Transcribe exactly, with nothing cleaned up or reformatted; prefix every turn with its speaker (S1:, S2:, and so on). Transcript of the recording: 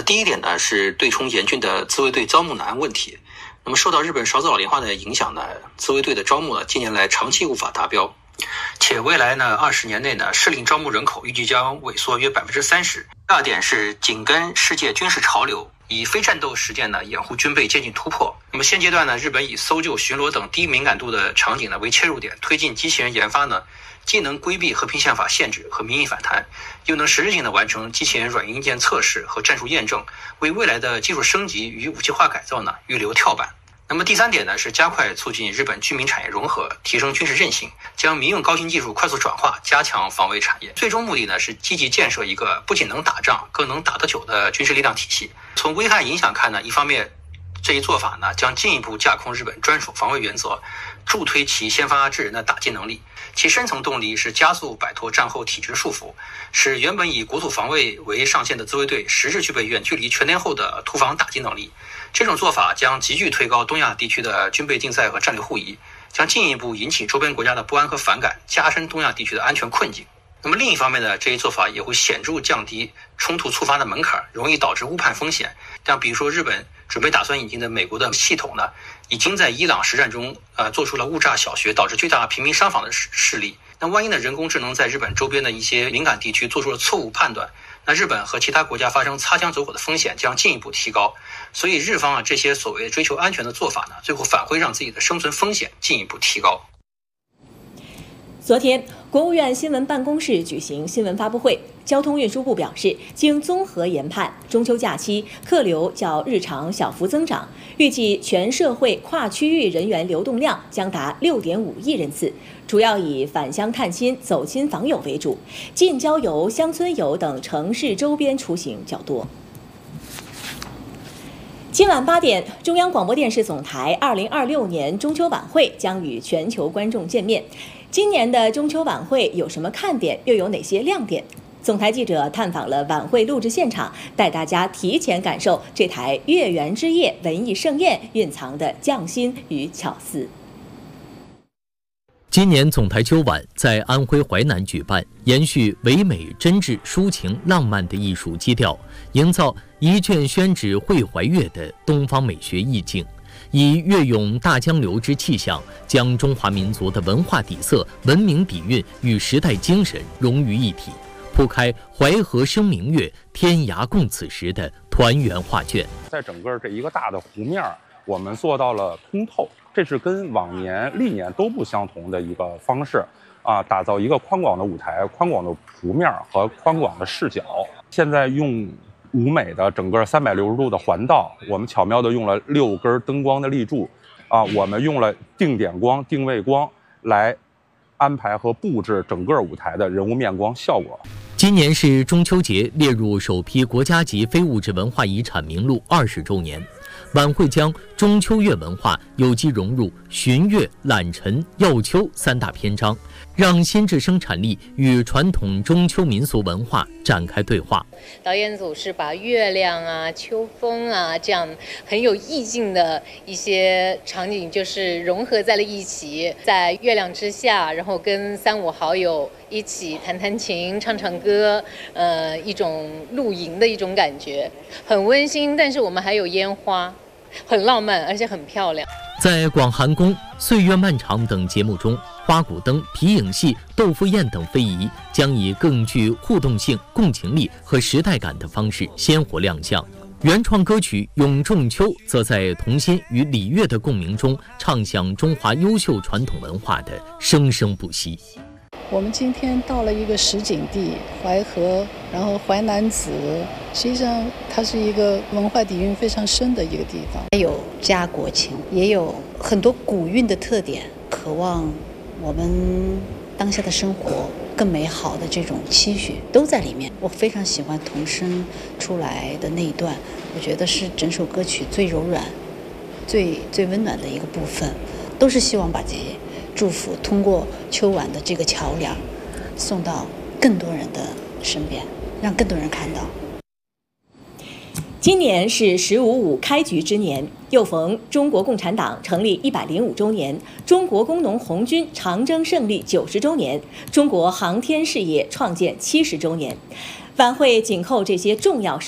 S1: 第一点呢是对冲严峻的自卫队招募难问题。那么受到日本少子老龄化的影响呢，自卫队的招募呢近年来长期无法达标，且未来呢二十年内呢适龄招募人口预计将萎缩约百分之三十。第二点是紧跟世界军事潮流，以非战斗实践呢掩护军备渐进突破。那么现阶段呢，日本以搜救、巡逻等低敏感度的场景呢为切入点，推进机器人研发呢，既能规避和平宪法限制和民意反弹，又能实质性的完成机器人软硬件测试和战术验证，为未来的技术升级与武器化改造呢预留跳板。那么第三点呢是加快促进日本军民产业融合，提升军事韧性，将民用高新技术快速转化，加强防卫产业。最终目的呢是积极建设一个不仅能打仗更能打得久的军事力量体系。从危害影响看呢，一方面这一做法呢将进一步架空日本专属防卫原则，助推其先发制人的打击能力。其深层动力是加速摆脱战后体制束缚，使原本以国土防卫为上限的自卫队实质具备远距离全天候的突防打击能力。这种做法将急剧推高东亚地区的军备竞赛和战略互疑，将进一步引起周边国家的不安和反感，加深东亚地区的安全困境。那么另一方面呢，这一做法也会显著降低冲突触发的门槛，容易导致误判风险。像比如说日本准备打算引进的美国的系统呢，已经在伊朗实战中呃做出了误炸小学导致巨大平民伤亡的事例。那万一呢人工智能在日本周边的一些敏感地区做出了错误判断，那日本和其他国家发生擦枪走火的风险将进一步提高。所以日方啊这些所谓追求安全的做法呢，最后反会让自己的生存风险进一步提高。
S2: 昨天，国务院新闻办公室举行新闻发布会，交通运输部表示，经综合研判，中秋假期客流较日常小幅增长，预计全社会跨区域人员流动量将达 六点五亿人次，主要以返乡探亲、走亲访友为主，近郊游、乡村游等城市周边出行较多。今晚八点，中央广播电视总台二零二六年中秋晚会将与全球观众见面。今年的中秋晚会有什么看点，又有哪些亮点？总台记者探访了晚会录制现场，带大家提前感受这台月圆之夜文艺盛宴蕴藏的匠心与巧思。
S3: 今年总台秋晚在安徽淮南举办，延续唯美、真挚、抒情、浪漫的艺术基调，营造一卷宣纸绘怀月的东方美学意境，以粤咏大江流之气象，将中华民族的文化底色、文明底蕴与时代精神融于一体，铺开淮河生明月，天涯共此时的团圆画卷。
S4: 在整个这一个大的湖面，我们做到了通透，这是跟往年历年都不相同的一个方式啊，打造一个宽广的舞台、宽广的湖面和宽广的视角。现在用舞美的整个三百六十度的环道，我们巧妙地用了六根灯光的立柱啊，我们用了定点光、定位光来安排和布置整个舞台的人物面光效果。
S3: 今年是中秋节列入首批国家级非物质文化遗产名录二十周年，晚会将中秋月文化有机融入旬月、揽晨、耀秋三大篇章，让新质生产力与传统中秋民俗文化展开对话。
S5: 导演组是把月亮啊、秋风啊这样很有意境的一些场景，就是融合在了一起，在月亮之下，然后跟三五好友一起弹弹琴、唱唱歌，呃，一种露营的一种感觉，很温馨。但是我们还有烟花，很浪漫，而且很漂亮。
S3: 在广寒宫、岁月漫长等节目中，花鼓灯、皮影戏、豆腐宴等非遗将以更具互动性、共情力和时代感的方式鲜活亮相。原创歌曲《咏仲秋》则在童心与礼乐的共鸣中，唱响中华优秀传统文化的生生不息。
S6: 我们今天到了一个实景地淮河，然后淮南子，实际上它是一个文化底蕴非常深的一个地方，
S7: 有家国情，也有很多古韵的特点，渴望我们当下的生活更美好的这种期许都在里面。我非常喜欢童声出来的那一段，我觉得是整首歌曲最柔软、最最温暖的一个部分，都是希望把这些祝福通过秋晚的这个桥梁送到更多人的身边，让更多人看到。
S2: 今年是十五五开局之年，又逢中国共产党成立一百零五周年，中国工农红军长征胜利九十周年，中国航天事业创建七十周年。晚会紧扣这些重要